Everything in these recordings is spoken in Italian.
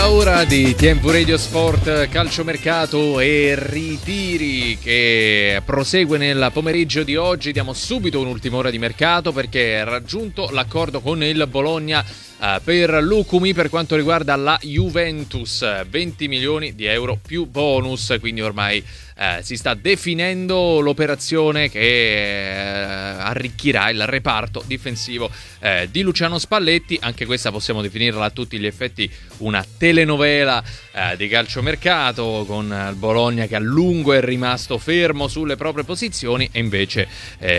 Seconda ora di TMV Radio Sport, calciomercato e ritiri che prosegue nel pomeriggio di oggi. Diamo subito un'ultima ora di mercato perché è raggiunto l'accordo con il Bologna per Lucumi per quanto riguarda la Juventus, 20 milioni di euro più bonus, quindi ormai si sta definendo l'operazione che arricchirà il reparto difensivo di Luciano Spalletti. Anche questa possiamo definirla a tutti gli effetti una telenovela di calciomercato, con il Bologna che a lungo è rimasto fermo sulle proprie posizioni e invece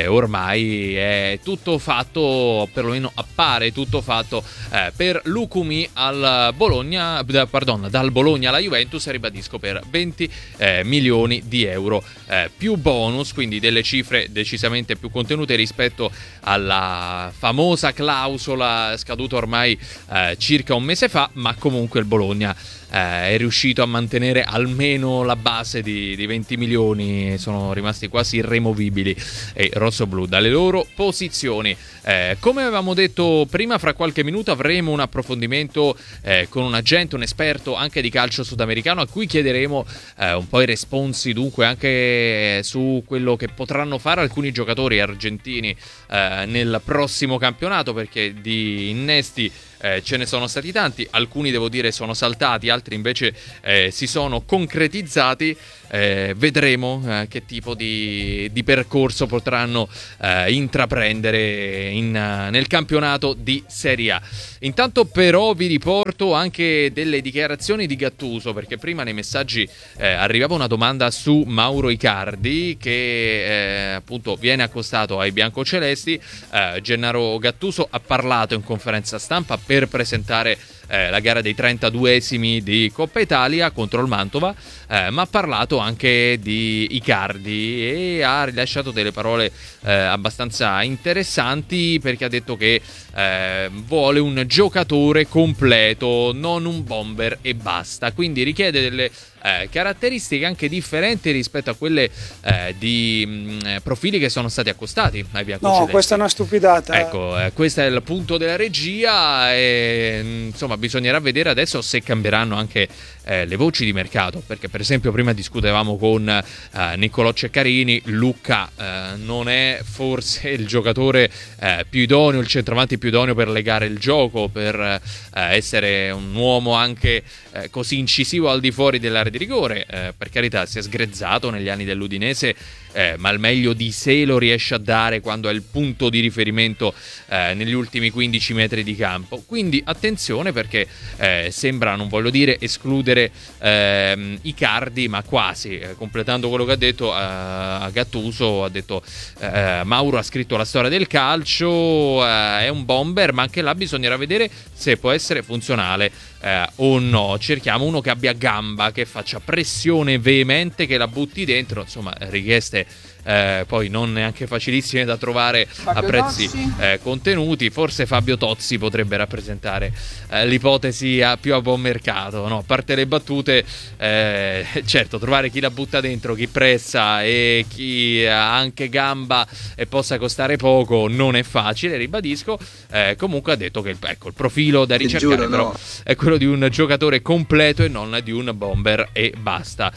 ormai è tutto fatto, perlomeno appare tutto fatto per Lucumi al Bologna, dal Bologna alla Juventus, ribadisco, per 20 milioni di euro più bonus, quindi delle cifre decisamente più contenute rispetto alla famosa clausola scaduta ormai circa un mese fa, ma comunque il Bologna è riuscito a mantenere almeno la base di 20 milioni, sono rimasti quasi irremovibili e rossoblù dalle loro posizioni. Come avevamo detto prima, fra qualche minuto avremo un approfondimento con un agente, un esperto anche di calcio sudamericano, a cui chiederemo un po' i responsi dunque anche su quello che potranno fare alcuni giocatori argentini nel prossimo campionato, perché di innesti ce ne sono stati tanti, alcuni devo dire sono saltati, altri invece si sono concretizzati. Vedremo che tipo di percorso potranno intraprendere nel campionato di Serie A. Intanto però vi riporto anche delle dichiarazioni di Gattuso, perché prima nei messaggi arrivava una domanda su Mauro Icardi che appunto viene accostato ai biancocelesti. Gennaro Gattuso ha parlato in conferenza stampa per presentare la gara dei 32esimi di Coppa Italia contro il Mantova, ma ha parlato anche di Icardi e ha rilasciato delle parole abbastanza interessanti, perché ha detto che vuole un giocatore completo, non un bomber e basta, quindi richiede delle caratteristiche anche differenti rispetto a quelle di profili che sono stati accostati ai biancocelesti. No, questa è una stupidata. Ecco, questo è il punto della regia e insomma bisognerà vedere adesso se cambieranno anche le voci di mercato, perché per esempio prima discutevamo con Niccolò Ceccarini. Lucca non è forse il giocatore più idoneo, il centravanti più idoneo per legare il gioco, per essere un uomo anche così incisivo al di fuori dell'area di rigore. Per carità, si è sgrezzato negli anni dell'Udinese, ma il meglio di sé lo riesce a dare quando è il punto di riferimento negli ultimi 15 metri di campo. Quindi attenzione, perché sembra, non voglio dire escludere Icardi, ma quasi, completando quello che ha detto a Gattuso. Ha detto Mauro ha scritto la storia del calcio, è un bomber, ma anche là bisognerà vedere se può essere funzionale o no. Cerchiamo uno che abbia gamba, che faccia pressione veemente, che la butti dentro. Insomma, richieste poi non neanche facilissime da trovare a prezzi contenuti. Forse Fabio Tozzi potrebbe rappresentare l'ipotesi più a buon mercato, no? A parte le battute, certo, trovare chi la butta dentro, chi pressa e chi ha anche gamba e possa costare poco non è facile, ribadisco. Comunque ha detto che il profilo da ricercare però è quello di un giocatore completo e non di un bomber e basta.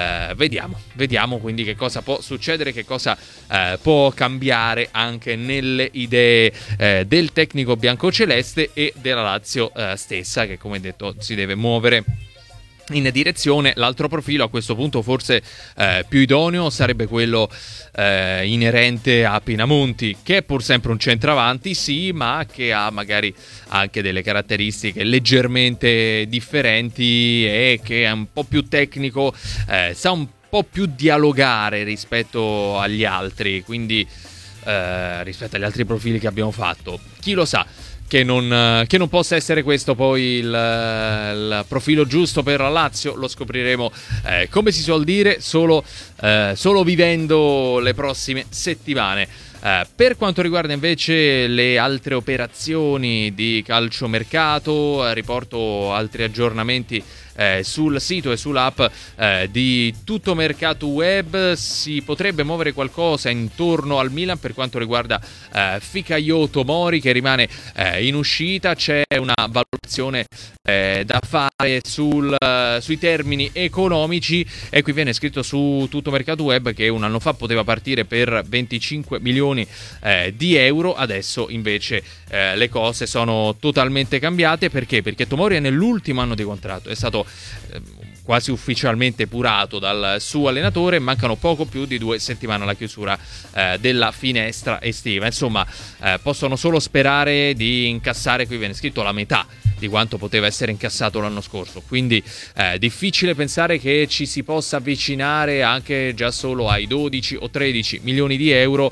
Vediamo quindi che cosa può succedere, che cosa può cambiare anche nelle idee del tecnico biancoceleste e della Lazio stessa, che come detto si deve muovere in direzione. L'altro profilo a questo punto forse più idoneo sarebbe quello inerente a Pinamonti, che è pur sempre un centravanti, sì, ma che ha magari anche delle caratteristiche leggermente differenti e che è un po' più tecnico, sa un po' più dialogare rispetto agli altri, quindi rispetto agli altri profili che abbiamo fatto. Chi lo sa che non possa essere questo poi il profilo giusto per la Lazio? Lo scopriremo, come si suol dire, solo vivendo le prossime settimane. Per quanto riguarda invece le altre operazioni di calciomercato, riporto altri aggiornamenti sul sito e sull'app di Tutto Mercato Web. Si potrebbe muovere qualcosa intorno al Milan per quanto riguarda Fikayo Tomori, che rimane in uscita. C'è una valutazione da fare sui termini economici, e qui viene scritto su Tutto Mercato Web che un anno fa poteva partire per 25 milioni di euro. Adesso invece le cose sono totalmente cambiate. Perché? Perché Tomori è nell'ultimo anno di contratto, è stato quasi ufficialmente purato dal suo allenatore. Mancano poco più di 2 settimane alla chiusura della finestra estiva. Insomma, possono solo sperare di incassare, qui viene scritto, la metà di quanto poteva essere incassato l'anno scorso, quindi difficile pensare che ci si possa avvicinare anche già solo ai 12 o 13 milioni di euro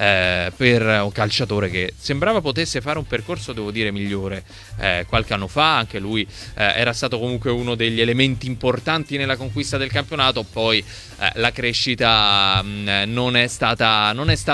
per un calciatore che sembrava potesse fare un percorso, devo dire, migliore qualche anno fa. Anche lui era stato comunque uno degli elementi importanti nella conquista del campionato. Poi la crescita non è stata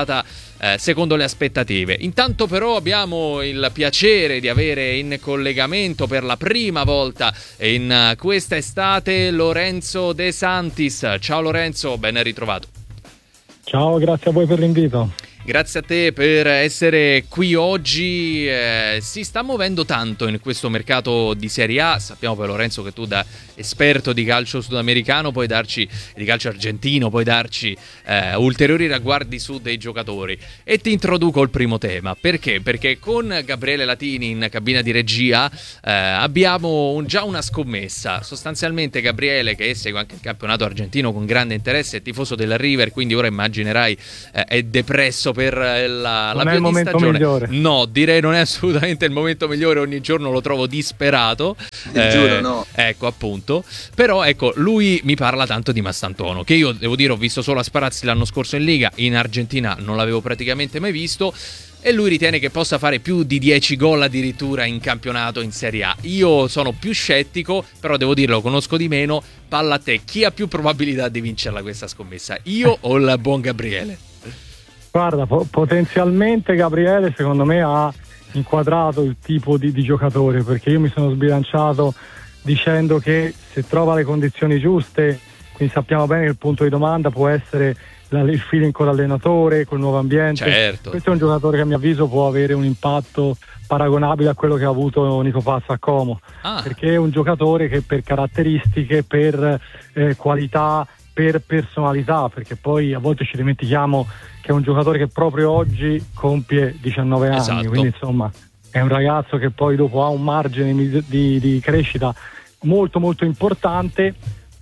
secondo le aspettative. Intanto però abbiamo il piacere di avere in collegamento per la prima volta in questa estate Lorenzo De Santis. Ciao Lorenzo, ben ritrovato. Ciao, grazie a voi per l'invito. Grazie a te per essere qui oggi. Si sta muovendo tanto in questo mercato di Serie A. Sappiamo poi, Lorenzo, che tu da esperto di calcio sudamericano di calcio argentino, puoi darci ulteriori ragguardi su dei giocatori. E ti introduco il primo tema. Perché? Perché con Gabriele Latini in cabina di regia abbiamo già una scommessa. Sostanzialmente Gabriele, che segue anche il campionato argentino con grande interesse, è tifoso del River, quindi ora immaginerai è depresso per la via di stagione. Migliore. No, direi non è assolutamente il momento migliore, ogni giorno lo trovo disperato. Giuro, no. Ecco, appunto. Però ecco, lui mi parla tanto di Mastantuono, che io devo dire ho visto solo a sparazzi l'anno scorso in Liga, in Argentina non l'avevo praticamente mai visto, e lui ritiene che possa fare più di 10 gol addirittura in campionato in Serie A. Io sono più scettico, però devo dirlo, conosco di meno. Palla a te, chi ha più probabilità di vincerla questa scommessa? Io o il buon Gabriele? Guarda, potenzialmente Gabriele secondo me ha inquadrato il tipo di giocatore, perché io mi sono sbilanciato dicendo che se trova le condizioni giuste, quindi sappiamo bene che il punto di domanda può essere il feeling con l'allenatore, col nuovo ambiente. Certo. Questo è un giocatore che a mio avviso può avere un impatto paragonabile a quello che ha avuto Nico Pazza a Como, perché è un giocatore che per caratteristiche, per qualità, per personalità, perché poi a volte ci dimentichiamo che è un giocatore che proprio oggi compie 19 anni, esatto. Quindi insomma è un ragazzo che poi dopo ha un margine di crescita molto molto importante.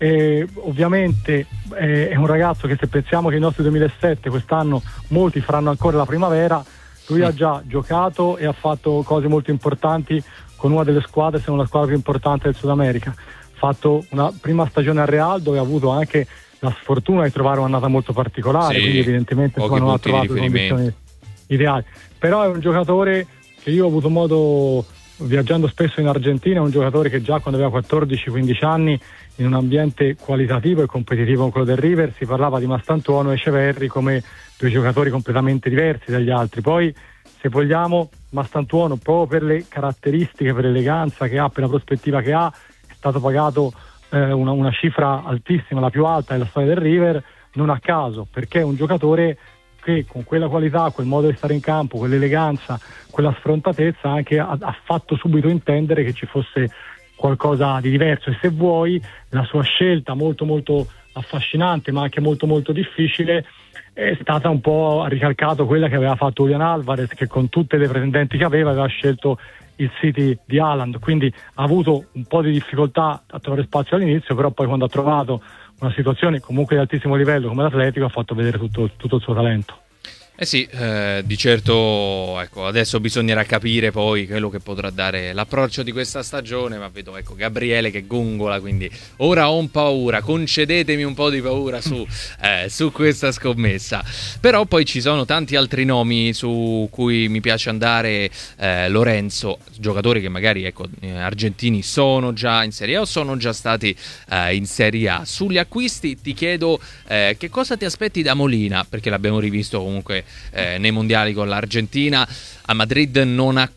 Ovviamente è un ragazzo che, se pensiamo che i nostri 2007 quest'anno molti faranno ancora la primavera, lui ha già giocato e ha fatto cose molto importanti con una delle squadre, se non la squadra più importante del Sud America. Ha fatto una prima stagione al Real, dove ha avuto anche la sfortuna di trovare un'annata molto particolare, quindi evidentemente non ha trovato le condizioni ideali. Però è un giocatore che io ho avuto modo, viaggiando spesso in Argentina, è un giocatore che già quando aveva 14-15 anni, in un ambiente qualitativo e competitivo come quello del River, si parlava di Mastantuono e Echeverri come due giocatori completamente diversi dagli altri. Poi, se vogliamo, Mastantuono, proprio per le caratteristiche, per l'eleganza che ha, per la prospettiva che ha, è stato pagato una cifra altissima, la più alta della storia del River, non a caso, perché è un giocatore che con quella qualità, quel modo di stare in campo, quell'eleganza, quella sfrontatezza anche ha fatto subito intendere che ci fosse qualcosa di diverso. E se vuoi, la sua scelta molto molto affascinante ma anche molto molto difficile è stata un po', ha ricalcato quella che aveva fatto Julian Alvarez, che con tutte le pretendenti che aveva scelto il City di Haaland, quindi ha avuto un po' di difficoltà a trovare spazio all'inizio, però poi quando ha trovato una situazione comunque di altissimo livello come l'Atletico ha fatto vedere tutto il suo talento. Eh sì, di certo, ecco, adesso bisognerà capire poi quello che potrà dare l'approccio di questa stagione, ma vedo, ecco, Gabriele che gongola, quindi ora ho un paura, concedetemi un po' di paura su questa scommessa. Però poi ci sono tanti altri nomi su cui mi piace andare, Lorenzo, giocatori che magari, ecco, argentini sono già in Serie A o sono già stati in Serie A. Sugli acquisti ti chiedo che cosa ti aspetti da Molina, perché l'abbiamo rivisto comunque comunque nei mondiali con l'Argentina. A Madrid non ha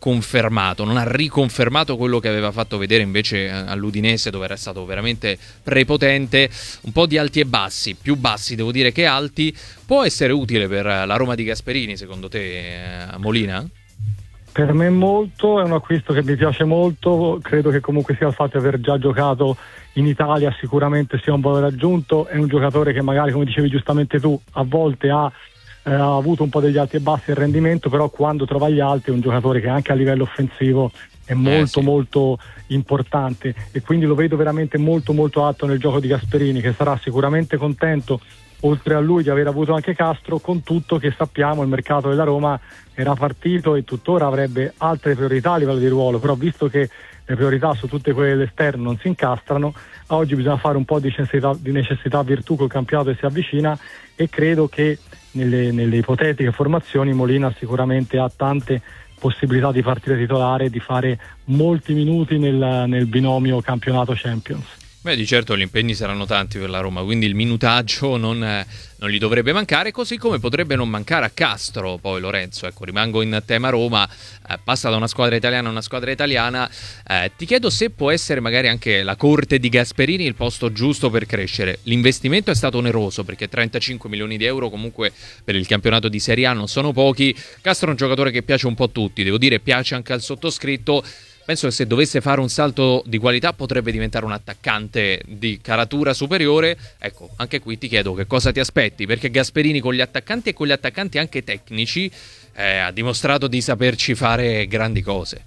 riconfermato quello che aveva fatto vedere invece all'Udinese, dove era stato veramente prepotente. Un po' di alti e bassi, più bassi devo dire che alti. Può essere utile per la Roma di Gasperini, secondo te, a Molina? Per me molto, è un acquisto che mi piace molto, credo che comunque sia il fatto di aver già giocato in Italia sicuramente sia un valore aggiunto. È un giocatore che magari, come dicevi giustamente tu, a volte ha avuto un po' degli alti e bassi il rendimento, però quando trova gli alti è un giocatore che anche a livello offensivo è molto molto importante, e quindi lo vedo veramente molto molto atto nel gioco di Gasperini, che sarà sicuramente contento, oltre a lui, di aver avuto anche Castro, con tutto che sappiamo il mercato della Roma era partito e tuttora avrebbe altre priorità a livello di ruolo, però visto che le priorità su tutte quelle dell'esterno non si incastrano, oggi bisogna fare un po' di necessità virtù col campionato che si avvicina, e credo che nelle ipotetiche formazioni Molina sicuramente ha tante possibilità di partire titolare e di fare molti minuti nel binomio campionato Champions. Beh, di certo gli impegni saranno tanti per la Roma, quindi il minutaggio non gli dovrebbe mancare, così come potrebbe non mancare a Castro. Poi Lorenzo, ecco, rimango in tema Roma, passa da una squadra italiana a una squadra italiana, ti chiedo se può essere magari anche la corte di Gasperini il posto giusto per crescere. L'investimento è stato oneroso, perché 35 milioni di euro comunque per il campionato di Serie A non sono pochi. Castro è un giocatore che piace un po' a tutti, devo dire piace anche al sottoscritto. Penso che se dovesse fare un salto di qualità potrebbe diventare un attaccante di caratura superiore. Ecco, anche qui ti chiedo che cosa ti aspetti, perché Gasperini con gli attaccanti e con gli attaccanti anche tecnici ha dimostrato di saperci fare grandi cose.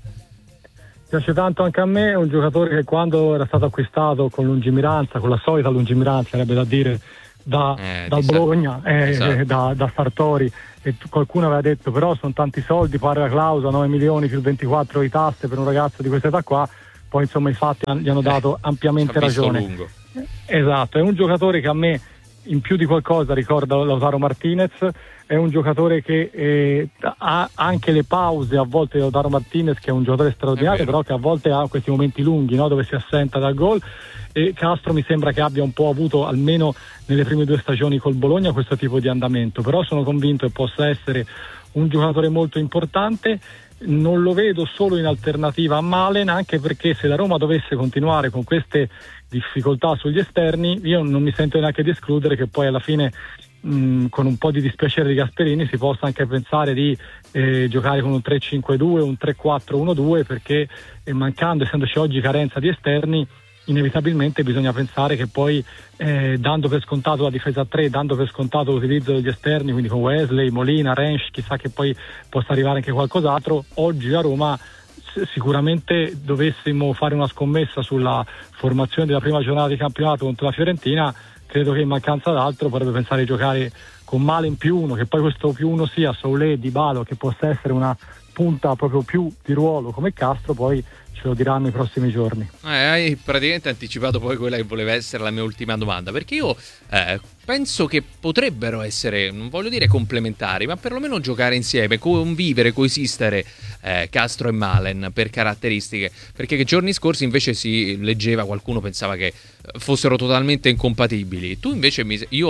Piace tanto anche a me, è un giocatore che quando era stato acquistato con lungimiranza, con la solita lungimiranza, sarebbe da dire, dal Bologna, esatto, da Sartori, e qualcuno aveva detto però sono tanti soldi, pare la clausola 9 milioni più 24 di tasse per un ragazzo di questa età qua. Poi insomma i fatti gli hanno dato ampiamente ragione. Lungo. Esatto, è un giocatore che a me in più di qualcosa ricorda Lautaro Martinez, è un giocatore che ha anche le pause a volte di Lautaro Martinez, che è un giocatore straordinario, però che a volte ha questi momenti lunghi, no, dove si assenta dal gol, e Castro mi sembra che abbia un po' avuto, almeno nelle prime 2 stagioni col Bologna, questo tipo di andamento, però sono convinto che possa essere un giocatore molto importante. Non lo vedo solo in alternativa a Malen, anche perché se la Roma dovesse continuare con queste difficoltà sugli esterni, io non mi sento neanche di escludere che poi alla fine con un po' di dispiacere di Gasperini si possa anche pensare di giocare con un 3-5-2, un 3-4-1-2, perché mancando, essendoci oggi carenza di esterni, inevitabilmente bisogna pensare che poi dando per scontato la difesa a 3, dando per scontato l'utilizzo degli esterni, quindi con Wesley, Molina, Rensch, chissà che poi possa arrivare anche qualcos'altro, oggi a Roma sicuramente dovessimo fare una scommessa sulla formazione della prima giornata di campionato contro la Fiorentina, credo che in mancanza d'altro potrebbe pensare di giocare con Malen più uno, che poi questo più uno sia Soulé, Dybala, che possa essere una punta proprio più di ruolo come Castro, poi ce lo diranno i prossimi giorni. Hai praticamente anticipato poi quella che voleva essere la mia ultima domanda, perché io penso che potrebbero essere, non voglio dire complementari, ma perlomeno giocare insieme, convivere, coesistere Castro e Malen per caratteristiche, perché che giorni scorsi invece si leggeva, qualcuno pensava che fossero totalmente incompatibili. Tu invece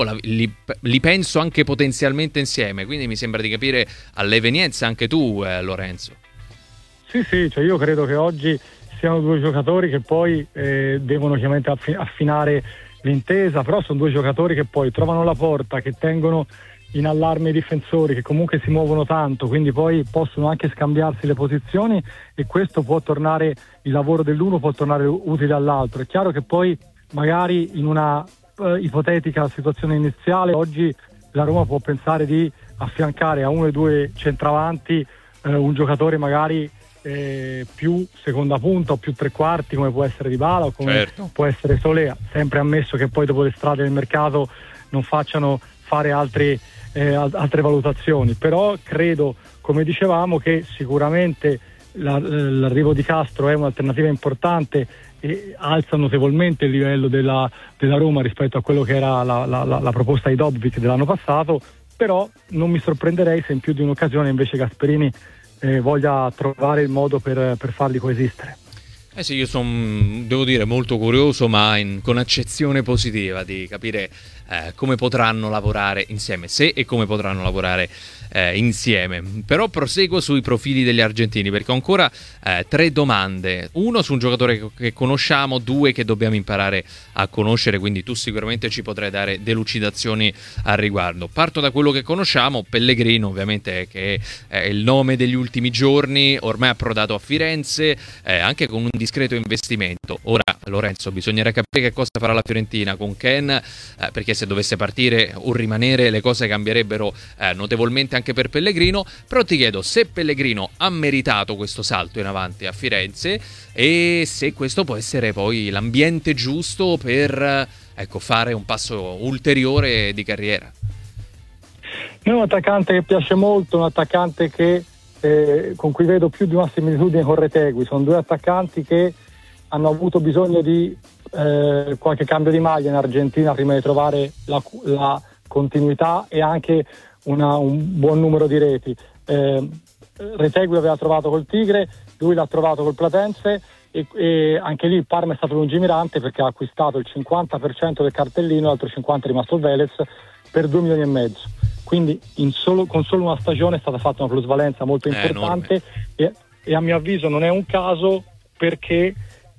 li penso anche potenzialmente insieme, quindi mi sembra di capire all'evenienza anche tu, Lorenzo. Sì, cioè io credo che oggi siano 2 giocatori che poi devono chiaramente affinare l'intesa, però sono 2 giocatori che poi trovano la porta, che tengono in allarme i difensori, che comunque si muovono tanto, quindi poi possono anche scambiarsi le posizioni, e questo può tornare, il lavoro dell'uno può tornare utile all'altro. È chiaro che poi magari in una ipotetica situazione iniziale oggi la Roma può pensare di affiancare a 1 e 2 centravanti un giocatore magari più seconda punta o più tre quarti, come può essere Dybala o come può essere Solé, sempre ammesso che poi dopo le strade del mercato non facciano fare altre valutazioni. Però credo, come dicevamo, che sicuramente l'arrivo di Castro è un'alternativa importante e alza notevolmente il livello della Roma rispetto a quello che era la proposta di Dobbik dell'anno passato, però non mi sorprenderei se in più di un'occasione invece Gasperini voglia trovare il modo per farli coesistere. Eh sì, io sono, devo dire, molto curioso, ma con accezione positiva di capire come potranno lavorare insieme, se e come potranno lavorare insieme. Però proseguo sui profili degli argentini, perché ho ancora 3 domande. Uno su un giocatore che conosciamo, 2 che dobbiamo imparare a conoscere, quindi tu sicuramente ci potrai dare delucidazioni al riguardo. Parto da quello che conosciamo, Pellegrino, ovviamente, che è il nome degli ultimi giorni, ormai approdato a Firenze, anche con un discreto investimento. Ora, Lorenzo, bisognerà capire che cosa farà la Fiorentina con Ken, perché se dovesse partire o rimanere le cose cambierebbero notevolmente anche per Pellegrino. Però ti chiedo se Pellegrino ha meritato questo salto in avanti a Firenze e se questo può essere poi l'ambiente giusto per fare un passo ulteriore di carriera. È un attaccante che piace molto, un attaccante che con cui vedo più di una similitudine con Retegui. Sono 2 attaccanti che hanno avuto bisogno di qualche cambio di maglia in Argentina prima di trovare la continuità e anche un buon numero di reti. Retegui l'aveva trovato col Tigre, lui l'ha trovato col Platense e anche lì il Parma è stato lungimirante perché ha acquistato il 50% del cartellino, l'altro 50% è rimasto il Velez per 2,5 milioni. Quindi con solo una stagione è stata fatta una plusvalenza molto importante e a mio avviso non è un caso, perché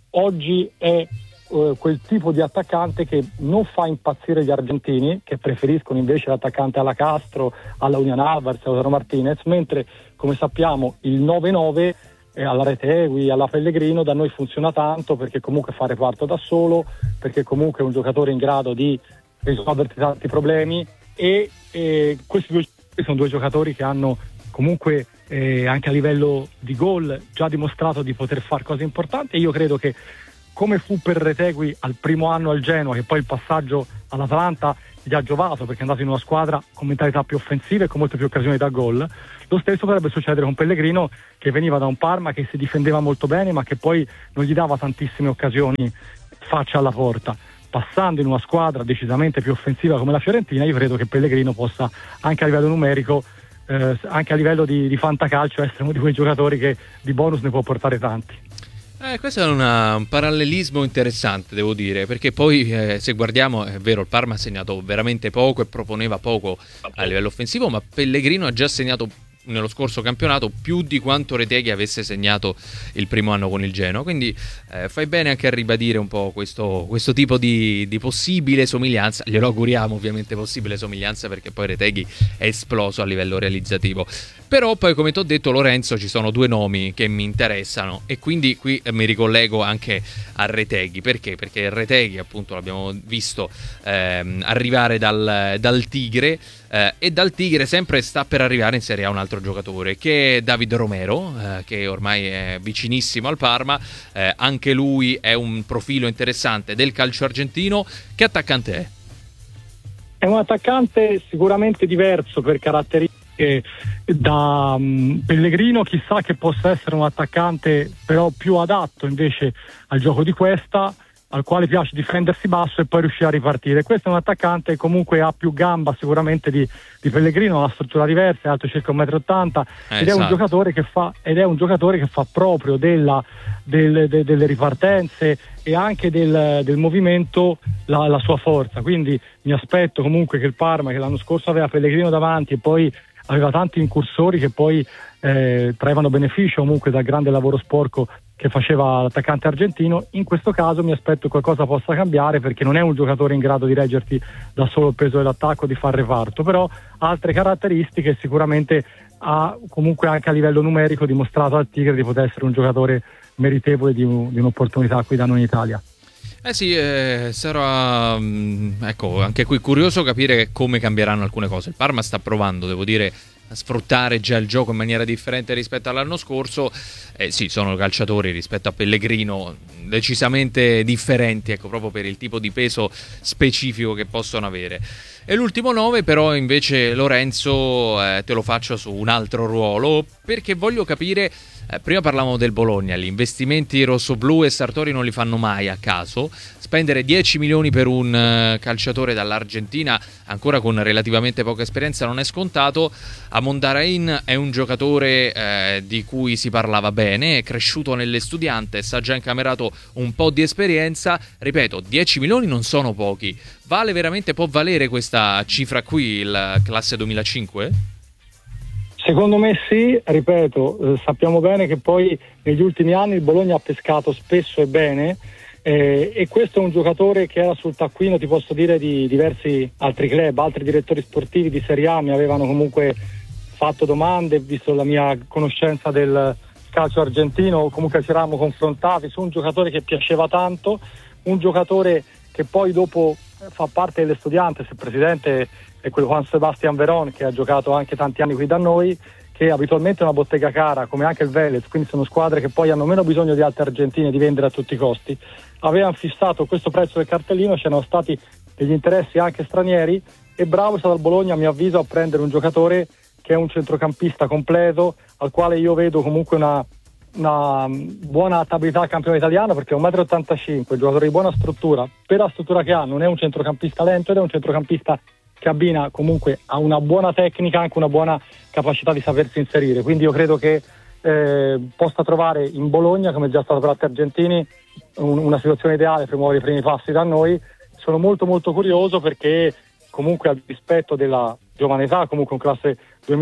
oggi è quel tipo di attaccante che non fa impazzire gli argentini, che preferiscono invece l'attaccante alla Castro, alla Union Alvarez, alla Martinez, mentre come sappiamo il 9-9 alla Retegui, alla Pellegrino da noi funziona tanto, perché comunque fa reparto da solo, perché comunque è un giocatore in grado di risolvere tanti problemi e questi 2 sono 2 giocatori che hanno comunque anche a livello di gol già dimostrato di poter fare cose importanti. E io credo che, come fu per Retegui al primo anno al Genoa, che poi il passaggio all'Atalanta gli ha giovato perché è andato in una squadra con mentalità più offensive e con molte più occasioni da gol, lo stesso potrebbe succedere con Pellegrino, che veniva da un Parma che si difendeva molto bene ma che poi non gli dava tantissime occasioni faccia alla porta. Passando in una squadra decisamente più offensiva come la Fiorentina, io credo che Pellegrino possa, anche a livello numerico, anche a livello di fantacalcio, essere uno di quei giocatori che di bonus ne può portare tanti. Questo è un parallelismo interessante, devo dire, perché poi se guardiamo, è vero, il Parma ha segnato veramente poco e proponeva poco a livello offensivo, ma Pellegrino ha già segnato nello scorso campionato più di quanto Retegui avesse segnato il primo anno con il Genoa, quindi fai bene anche a ribadire un po' questo tipo di possibile somiglianza. Glielo auguriamo, ovviamente, possibile somiglianza, perché poi Retegui è esploso a livello realizzativo. Però poi, come ti ho detto, Lorenzo, ci sono 2 nomi che mi interessano e quindi qui mi ricollego anche a Retegui. Perché? Perché Retegui, appunto, l'abbiamo visto arrivare dal Tigre, e dal Tigre sempre sta per arrivare in Serie A un altro giocatore, che è David Romero, che ormai è vicinissimo al Parma. Anche lui è un profilo interessante del calcio argentino. Che attaccante è? È un attaccante sicuramente diverso per caratteristiche da Pellegrino, chissà che possa essere un attaccante però più adatto invece al gioco di questa, al quale piace difendersi basso e poi riuscire a ripartire. Questo è un attaccante che comunque ha più gamba sicuramente di Pellegrino, ha una struttura diversa, è alto circa 1,80 m ed è un giocatore che fa proprio delle ripartenze e anche del movimento la sua forza. Quindi mi aspetto comunque che il Parma, che l'anno scorso aveva Pellegrino davanti e poi aveva tanti incursori che poi traevano beneficio comunque dal grande lavoro sporco che faceva l'attaccante argentino, in questo caso mi aspetto che qualcosa possa cambiare, perché non è un giocatore in grado di reggerti da solo il peso dell'attacco, di far reparto, però ha altre caratteristiche. Sicuramente ha comunque anche a livello numerico dimostrato al Tigre di poter essere un giocatore meritevole di un'opportunità qui da noi in Italia. Sì, sarà anche qui curioso capire come cambieranno alcune cose. Il Parma sta provando, devo dire, a sfruttare già il gioco in maniera differente rispetto all'anno scorso. Sì, sono calciatori rispetto a Pellegrino decisamente differenti, proprio per il tipo di peso specifico che possono avere. E l'ultimo 9 però invece, Lorenzo, te lo faccio su un altro ruolo, perché voglio capire. Prima parlavamo del Bologna, gli investimenti rossoblù e Sartori non li fanno mai a caso. Spendere 10 milioni per un calciatore dall'Argentina, ancora con relativamente poca esperienza, non è scontato. Amon Darain è un giocatore di cui si parlava bene bene, è cresciuto nelle Studiantes, ha già incamerato un po' di esperienza. Ripeto, 10 milioni non sono pochi. Può valere questa cifra qui il classe 2005? Secondo me sì, ripeto, sappiamo bene che poi negli ultimi anni il Bologna ha pescato spesso e bene, e questo è un giocatore che era sul taccuino, ti posso dire, di diversi altri club. Altri direttori sportivi di Serie A mi avevano comunque fatto domande, visto la mia conoscenza del calcio argentino, comunque ci eravamo confrontati su un giocatore che piaceva tanto, un giocatore che poi dopo fa parte delle Studiantes. Il presidente è quello Juan Sebastián Verón, che ha giocato anche tanti anni qui da noi, che abitualmente è una bottega cara, come anche il Vélez, quindi sono squadre che poi hanno meno bisogno di altre argentine di vendere a tutti i costi. Avevano fissato questo prezzo del cartellino, c'erano stati degli interessi anche stranieri, e bravo è stato il Bologna, a mio avviso, a prendere un giocatore che è un centrocampista completo, al quale io vedo comunque una buona adattabilità al campione italiano, perché è 1,85 m, un giocatore di buona struttura, per la struttura che ha non è un centrocampista lento, ed è un centrocampista che abbina comunque a una buona tecnica, anche una buona capacità di sapersi inserire. Quindi io credo che possa trovare in Bologna, come è già stato per altri argentini, una situazione ideale per muovere i primi passi da noi. Sono molto molto curioso, perché comunque, al rispetto della giovane età, comunque un classe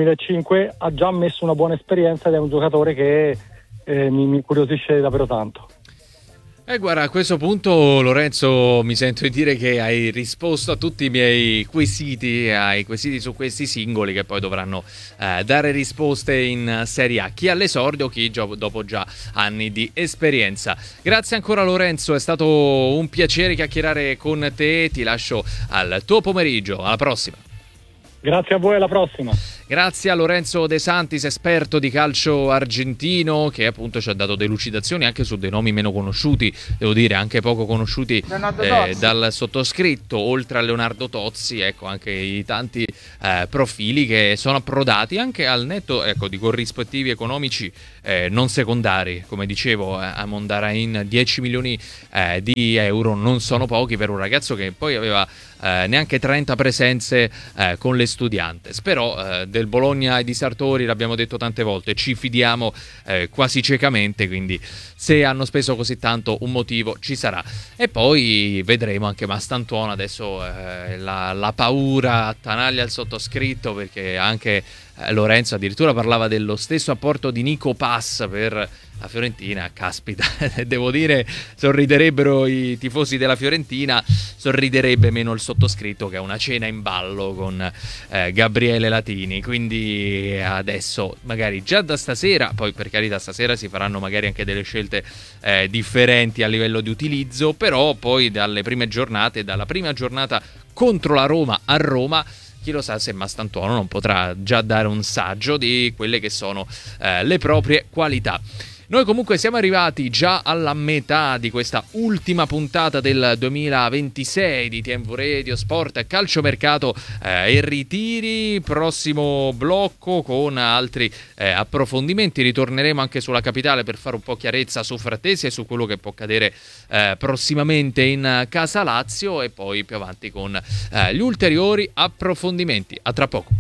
2005, ha già messo una buona esperienza ed è un giocatore che mi incuriosisce davvero tanto. Guarda, a questo punto, Lorenzo, mi sento di dire che hai risposto a tutti i miei quesiti, ai quesiti su questi singoli, che poi dovranno dare risposte in Serie A, chi all'esordio, chi dopo già anni di esperienza. Grazie ancora, Lorenzo, è stato un piacere chiacchierare con te, ti lascio al tuo pomeriggio, alla prossima. Grazie a voi, alla prossima. Grazie a Lorenzo De Santis, esperto di calcio argentino, che appunto ci ha dato delucidazioni anche su dei nomi meno conosciuti, devo dire anche poco conosciuti dal sottoscritto, oltre a Leonardo Tozzi, ecco anche i tanti profili che sono approdati anche al netto, ecco, di corrispettivi economici non secondari. Come dicevo, a Mondarain 10 milioni di euro non sono pochi per un ragazzo che poi aveva neanche 30 presenze con le Studiantes, però del Bologna e di Sartori l'abbiamo detto tante volte, ci fidiamo quasi ciecamente, quindi se hanno speso così tanto un motivo ci sarà. E poi vedremo anche Mastantuono, adesso la paura attanaglia il sottoscritto, perché anche Lorenzo addirittura parlava dello stesso apporto di Nico Pass per la Fiorentina. Caspita, devo dire, sorriderebbero i tifosi della Fiorentina, sorriderebbe meno il sottoscritto, che ha una cena in ballo con Gabriele Latini. Quindi adesso magari già da stasera, poi per carità stasera si faranno magari anche delle scelte differenti a livello di utilizzo, però poi dalle prime giornate, dalla prima giornata contro la Roma a Roma, chi lo sa se Mastantuono non potrà già dare un saggio di quelle che sono le proprie qualità. Noi comunque siamo arrivati già alla metà di questa ultima puntata del 2026 di TMV Radio Sport, calciomercato e ritiri. Prossimo blocco con altri approfondimenti. Ritorneremo anche sulla capitale per fare un po' chiarezza su Frattesi e su quello che può accadere prossimamente in Casa Lazio, e poi più avanti con gli ulteriori approfondimenti. A tra poco.